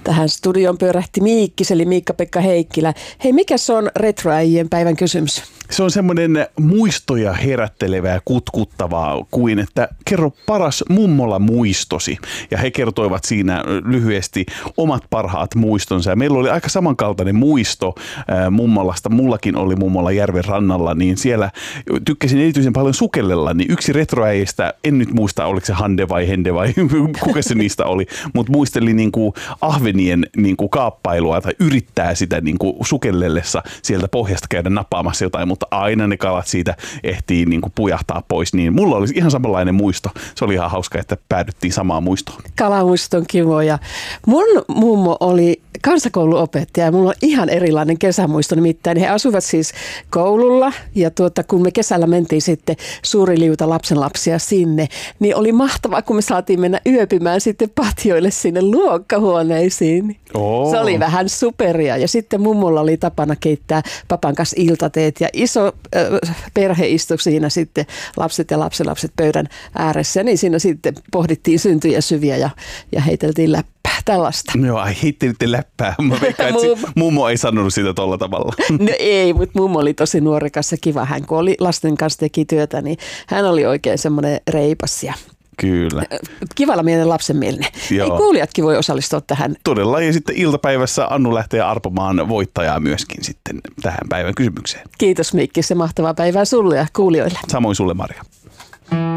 Tähän studioon pyörähti Miikkis, eli Miikka-Pekka Heikkilä. Hei, mikä se on retroäijien päivän kysymys? Se on semmoinen muistoja herättelevää ja kutkuttavaa kuin, että kerro paras mummola muistosi. Ja he kertoivat siinä lyhyesti omat parhaat muistonsa. Ja meillä oli aika samankaltainen muisto mummolasta. Mullakin oli mummola järven rannalla, niin siellä tykkäsin erityisen paljon sukellella. Niin yksi retroäijistä, en nyt muista oliko se Hande vai Hende vai kuka se niistä oli, mutta muistelin niinku ahvenien niinku kaappailua tai yrittää sitä niinku sukellellessa sieltä pohjasta käydä napaamassa jotain, mutta aina ne kalat siitä ehtii niinku pujahtaa pois. Niin mulla oli ihan samanlainen muisto. Se oli ihan hauska, että päädyttiin samaan muistoon. Kalamuiston kivo. Ja mun mummo oli kansakouluopettaja ja mulla on ihan erilainen kesämuisto. Nimittäin he asuvat siis koululla ja kun me kesällä mentiin sitten suuri liuta lapsenlapsia sinne, niin oli mahtavaa, kun me saatiin mennä yöpymään sitten patioille sinne luokkahuoneisiin. Oh. Se oli vähän superia. Ja sitten mummolla oli tapana keittää papan kanssa iltateet ja iso perhe istui siinä sitten lapset ja lapsenlapset pöydän ääressä. Niin siinä sitten pohdittiin syntyjä syviä ja heiteltiin läppää. Tällaista. Joo, heittelitte läppää. Mä veikkaan, että mummo ei sanonut sitä tolla tavalla. No ei, mutta mummo oli tosi nuorikas ja kiva. Hän kun oli lasten kanssa teki työtä, niin hän oli oikein semmoinen reipas ja kyllä. Kivalla mielinen lapsenmielinen. Ei, kuulijatkin voi osallistua tähän. Todella, ja sitten iltapäivässä Annu lähtee arpomaan voittajaa myöskin sitten tähän päivän kysymykseen. Kiitos Mikki, se mahtavaa päivää sulle ja kuulijoille. Samoin sulle, Maria.